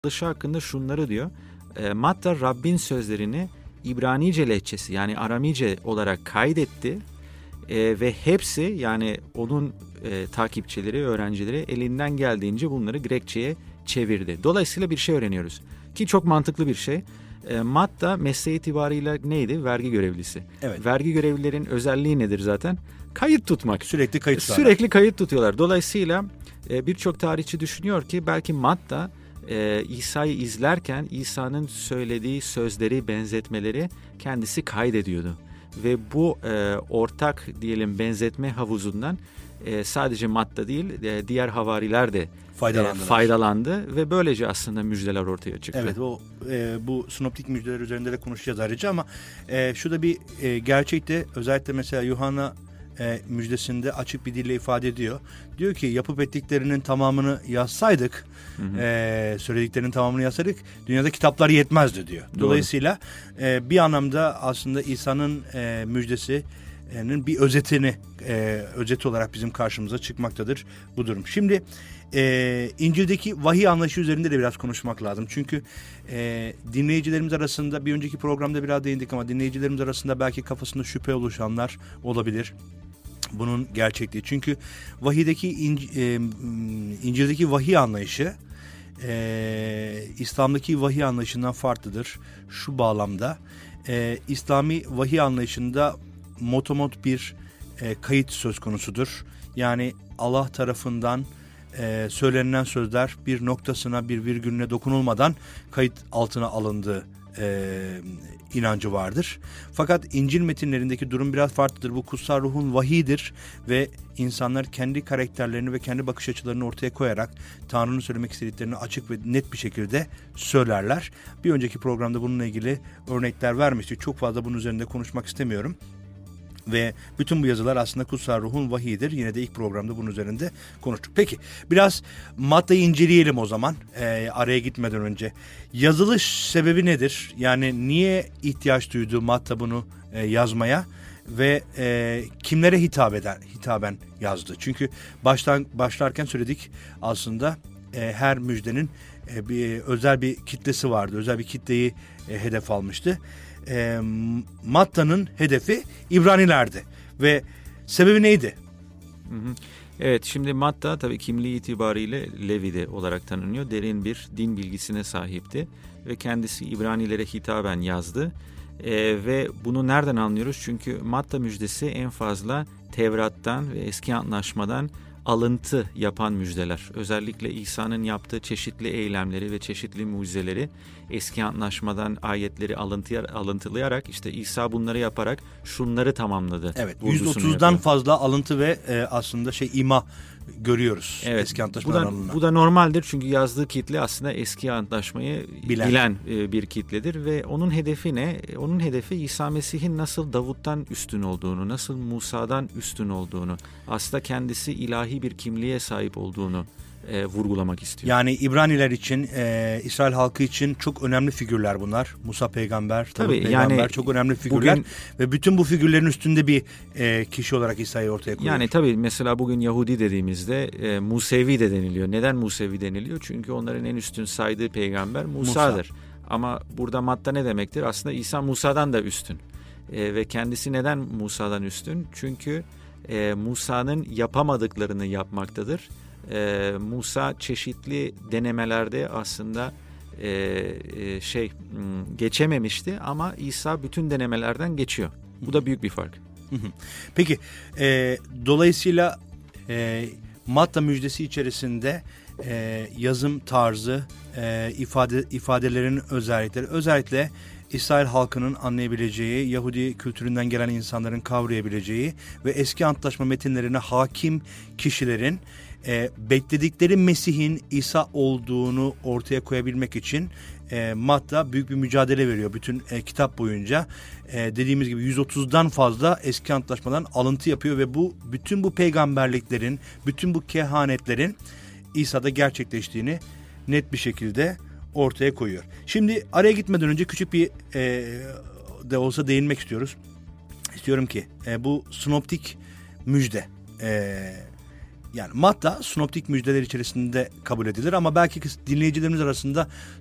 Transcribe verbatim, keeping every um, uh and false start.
yaratılışı hakkında şunları diyor. E, Matta Rabbin sözlerini İbranice lehçesi yani Aramice olarak kaydetti e, ve hepsi yani onun e, takipçileri, öğrencileri elinden geldiğince bunları Grekçe'ye çevirdi. Dolayısıyla bir şey öğreniyoruz ki çok mantıklı bir şey. E, Matta mesleği itibarıyla neydi? Vergi görevlisi. Evet. Vergi görevlilerin özelliği nedir zaten? Kayıt tutmak. Sürekli kayıt tutarlar. Sürekli kayıt tutuyorlar. Dolayısıyla e, birçok tarihçi düşünüyor ki belki Matta e, İsa'yı izlerken İsa'nın söylediği sözleri, benzetmeleri kendisi kaydediyordu. Ve bu e, ortak diyelim benzetme havuzundan e, sadece Matta değil e, diğer havariler de e, faydalandı ve böylece aslında müjdeler ortaya çıktı. Evet, o e, bu sinoptik müjdeler üzerinde de konuşacağız ayrıca ama e, şu da bir e, gerçekte özellikle mesela Yuhanna e, müjdesinde açık bir dille ifade ediyor. Diyor ki yapıp ettiklerinin tamamını yazsaydık, hı hı. E, söylediklerinin tamamını yazsaydık dünyada kitaplar yetmezdi diyor. Doğru. Dolayısıyla e, bir anlamda aslında İsa'nın e, müjdesi bir özetini e, özet olarak bizim karşımıza çıkmaktadır bu durum. Şimdi e, İncil'deki vahiy anlayışı üzerinde de biraz konuşmak lazım. Çünkü e, dinleyicilerimiz arasında bir önceki programda biraz değindik ama dinleyicilerimiz arasında belki kafasında şüphe oluşanlar olabilir. Bunun gerçekliği. Çünkü vahiydeki İnc, e, İncil'deki vahiy anlayışı e, İslam'daki vahiy anlayışından farklıdır. Şu bağlamda e, İslami vahiy anlayışında motomot bir e, kayıt söz konusudur. Yani Allah tarafından e, söylenilen sözler bir noktasına, bir virgülüne dokunulmadan kayıt altına alındığı e, inancı vardır. Fakat İncil metinlerindeki durum biraz farklıdır. Bu kutsal ruhun vahiyidir ve insanlar kendi karakterlerini ve kendi bakış açılarını ortaya koyarak Tanrı'nın söylemek istediklerini açık ve net bir şekilde söylerler. Bir önceki programda bununla ilgili örnekler vermiştik. Çok fazla bunun üzerinde konuşmak istemiyorum. Ve bütün bu yazılar aslında kutsal ruhun vahiyidir. Yine de ilk programda bunun üzerinde konuştuk. Peki biraz Matta'yı inceleyelim o zaman e, araya gitmeden önce. Yazılış sebebi nedir? Yani niye ihtiyaç duydu Matta bunu e, yazmaya ve e, kimlere hitap eder, hitaben yazdı? Çünkü baştan başlarken söyledik aslında e, her müjdenin e, bir özel bir kitlesi vardı. Özel bir kitleyi e, hedef almıştı. E, Matta'nın hedefi İbranilerdi ve sebebi neydi? Hı hı. Evet, şimdi Matta tabii kimliği itibariyle Levide olarak tanınıyor. Derin bir din bilgisine sahipti ve kendisi İbranilere hitaben yazdı. E, ve bunu nereden anlıyoruz? Çünkü Matta müjdesi en fazla Tevrat'tan ve Eski Antlaşmadan alıntı yapan müjdeler. Özellikle İsa'nın yaptığı çeşitli eylemleri ve çeşitli mucizeleri Eski Antlaşmadan ayetleri alıntı, alıntılayarak işte İsa bunları yaparak şunları tamamladı. Evet, yüz otuzdan fazla alıntı ve e, aslında şey ima görüyoruz. Evet, Eski Antlaşmadan bu da, bu da normaldir çünkü yazdığı kitle aslında Eski Antlaşmayı bilen, bilen e, bir kitledir ve onun hedefi ne? Onun hedefi İsa Mesih'in nasıl Davut'tan üstün olduğunu, nasıl Musa'dan üstün olduğunu, aslında kendisi ilahi bir kimliğe sahip olduğunu e, vurgulamak istiyor. Yani İbraniler için, e, İsrail halkı için çok önemli figürler bunlar. Musa peygamber, Davut Tabii, peygamber yani çok önemli figürler. Bugün, ve bütün bu figürlerin üstünde bir e, kişi olarak İsa'yı ortaya koyuyor. Yani tabii mesela bugün Yahudi dediğimizde e, Musevi de deniliyor. Neden Musevi deniliyor? Çünkü onların en üstün saydığı peygamber Musa'dır. Musa. Ama burada Matta ne demektir? Aslında İsa Musa'dan da üstün. E, ve kendisi neden Musa'dan üstün? Çünkü e, Musa'nın yapamadıklarını yapmaktadır. Ee, Musa çeşitli denemelerde aslında e, e, şey geçememişti ama İsa bütün denemelerden geçiyor. Bu da büyük bir fark. Peki e, dolayısıyla e, Matta müjdesi içerisinde e, yazım tarzı, e, ifade ifadelerin özellikleri, özellikle İsrail halkının anlayabileceği, Yahudi kültüründen gelen insanların kavrayabileceği ve eski antlaşma metinlerine hakim kişilerin e, bekledikleri Mesih'in İsa olduğunu ortaya koyabilmek için e, Matta büyük bir mücadele veriyor bütün e, kitap boyunca. E, dediğimiz gibi yüz otuzdan fazla eski antlaşmadan alıntı yapıyor ve bu bütün bu peygamberliklerin, bütün bu kehanetlerin İsa'da gerçekleştiğini net bir şekilde ortaya koyuyor. Şimdi araya gitmeden önce küçük bir e, de olsa değinmek istiyoruz. İstiyorum ki e, bu sinoptik müjde e, Yani Matta sinoptik müjdeler içerisinde kabul edilir ama belki dinleyicilerimiz arasında